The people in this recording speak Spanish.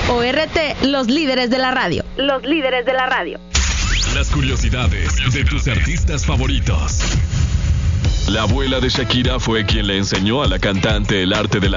ORT, los líderes de la radio. Los líderes de la radio. Las curiosidades de tus artistas favoritos. La abuela de Shakira fue quien le enseñó a la cantante el arte de la